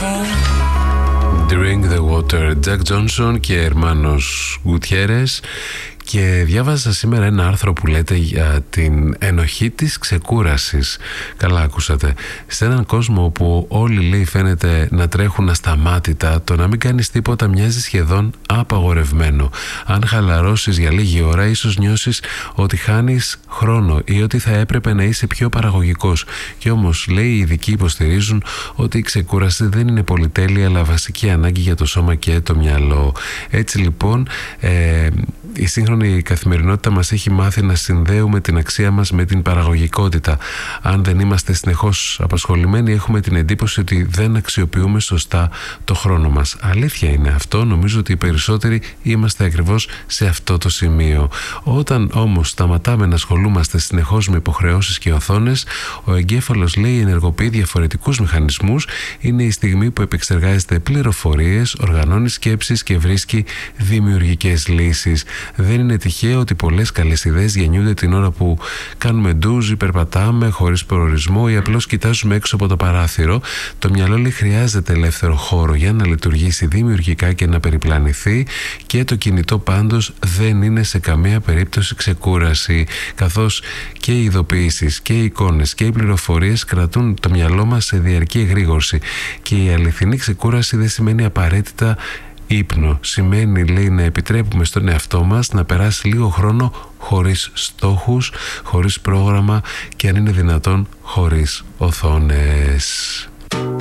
Drink the water, Jack Johnson και Hermanos Gutierrez. Και διάβαζα σήμερα ένα άρθρο που λέτε για την ενοχή της ξεκούρασης. Καλά ακούσατε. Σε έναν κόσμο όπου όλοι, λέει, φαίνεται να τρέχουν ασταμάτητα, το να μην κάνεις τίποτα μοιάζει σχεδόν απαγορευμένο. Αν χαλαρώσεις για λίγη ώρα, ίσως νιώσεις ότι χάνεις χρόνο ή ότι θα έπρεπε να είσαι πιο παραγωγικός. Και όμως, λέει, οι ειδικοί υποστηρίζουν ότι η ξεκούραση δεν είναι πολυτέλεια, αλλά βασική ανάγκη για το σώμα και το μυαλό. Έτσι λοιπόν, η σύγχρονη καθημερινότητα μας έχει μάθει να συνδέουμε την αξία μας με την παραγωγικότητα. Αν δεν είμαστε συνεχώς απασχολημένοι, έχουμε την εντύπωση ότι δεν αξιοποιούμε σωστά το χρόνο μας. Αλήθεια είναι αυτό, νομίζω ότι οι περισσότεροι είμαστε ακριβώς σε αυτό το σημείο. Όταν όμως σταματάμε να ασχολούμαστε συνεχώς με υποχρεώσεις και οθόνες, ο εγκέφαλος, λέει, ενεργοποιεί διαφορετικούς μηχανισμούς. Είναι η στιγμή που επεξεργάζεται πληροφορίες, οργανώνει σκέψεις και βρίσκει δημιουργικές λύσεις. Δεν είναι τυχαίο ότι πολλές καλές ιδέες γεννιούνται την ώρα που κάνουμε ντουζ ή περπατάμε χωρίς προορισμό ή απλώς κοιτάζουμε έξω από το παράθυρο. Το μυαλό, λέει, χρειάζεται ελεύθερο χώρο για να λειτουργήσει δημιουργικά και να περιπλανηθεί, και το κινητό πάντως δεν είναι σε καμία περίπτωση ξεκούραση, καθώς και οι ειδοποιήσεις και οι εικόνες και οι πληροφορίες κρατούν το μυαλό μας σε διαρκή εγρήγορση. Και η αληθινή ξεκούραση δεν σημαίνει απαραίτητα ύπνο. Σημαίνει, λέει, να επιτρέπουμε στον εαυτό μας να περάσει λίγο χρόνο χωρίς στόχους, χωρίς πρόγραμμα και αν είναι δυνατόν χωρίς οθόνες.